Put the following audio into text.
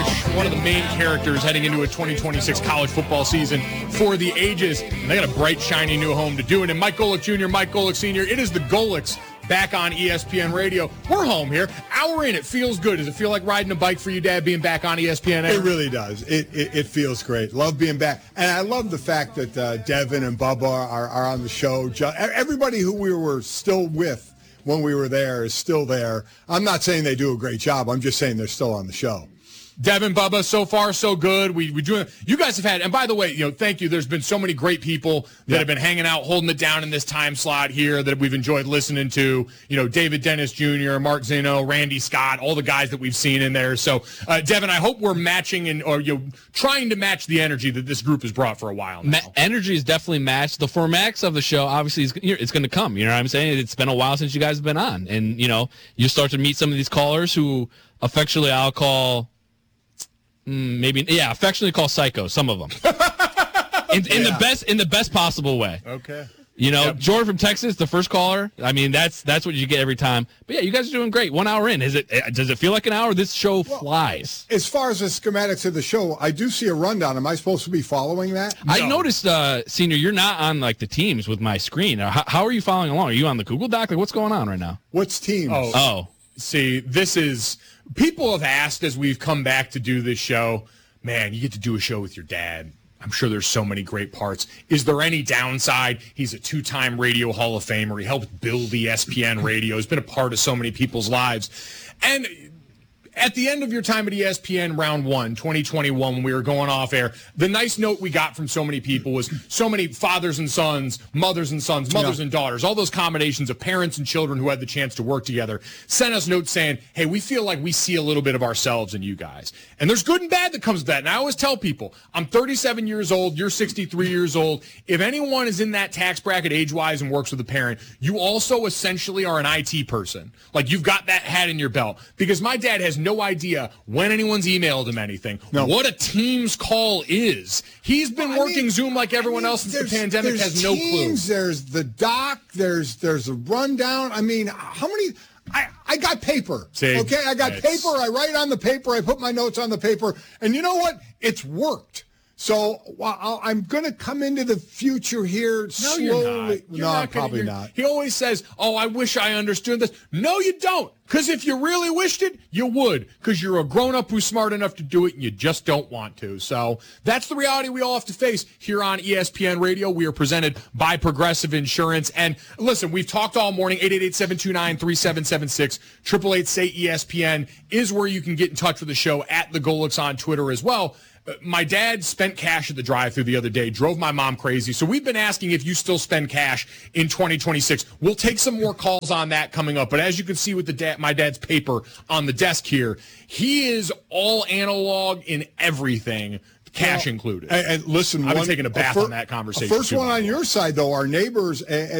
Golich, one of the main characters heading into a 2026 college football season for the ages. And they got a bright, shiny new home to do it. And Mike Golic Jr., Mike Golic Sr., it is the Golics back on ESPN Radio. We're home here. Hour in, it feels good. Does it feel like riding a bike for you, Dad, being back on ESPN? It really does. It feels great. Love being back. And I love the fact that Devin and Bubba are on the show. Everybody who we were still with when we were there is still there. I'm not saying they do a great job. I'm just saying they're still on the show. Devin, Bubba, so far so good. We do. You guys have had, and by the way, thank you. There's been so many great people that have been hanging out, holding it down in this time slot here that we've enjoyed listening to. David Dennis Jr., Mark Zeno, Randy Scott, all the guys that we've seen in there. So, Devin, I hope we're matching or trying to match the energy that this group has brought for a while now. Energy is definitely matched. The formats of the show, obviously, it's going to come. You know what I'm saying? It's been a while since you guys have been on, and you start to meet some of these callers who affectionately I'll call. Affectionately call psycho, some of them. in the best possible way. Okay. Jordan from Texas, the first caller. I mean, that's what you get every time. But yeah, you guys are doing great. 1 hour in. Does it feel like an hour? This show flies. As far as the schematics of the show, I do see a rundown. Am I supposed to be following that? No. I noticed, Senior, you're not on like the teams with my screen. How are you following along? Are you on the Google Doc? Like, what's going on right now? What's teams? Oh. See, this is – people have asked as we've come back to do this show, man, you get to do a show with your dad. I'm sure there's so many great parts. Is there any downside? He's a 2-time Radio Hall of Famer. He helped build ESPN Radio. He's been a part of so many people's lives. And at the end of your time at ESPN round 1, 2021, when we were going off air, the nice note we got from so many people was so many fathers and sons, mothers and sons, mothers and daughters, all those combinations of parents and children who had the chance to work together, sent us notes saying, hey, we feel like we see a little bit of ourselves in you guys. And there's good and bad that comes with that. And I always tell people, I'm 37 years old, you're 63 years old. If anyone is in that tax bracket age-wise and works with a parent, you also essentially are an IT person. Like, you've got that hat in your belt. Because my dad has no idea when anyone's emailed him anything, what a Teams call is. He's been working Zoom like everyone else since the pandemic, has no clue. There's the doc, there's a rundown. I mean, how many... I got paper, okay? I got paper. I write on the paper. I put my notes on the paper. And you know what? It's worked. So I'm going to come into the future here slowly. You're probably not. He always says, I wish I understood this. No, you don't. Because if you really wished it, you would. Because you're a grown-up who's smart enough to do it, and you just don't want to. So that's the reality we all have to face here on ESPN Radio. We are presented by Progressive Insurance. And listen, we've talked all morning. 888-729-3776. 888-SAY-ESPN is where you can get in touch with the show, at The Golics on Twitter as well. My dad spent cash at the drive-thru the other day, drove my mom crazy. So we've been asking if you still spend cash in 2026. We'll take some more calls on that coming up. But as you can see with my dad's paper on the desk here, he is all analog in everything, cash included. And listen, I've been taking a bath on that conversation. First one on your side, though, our neighbors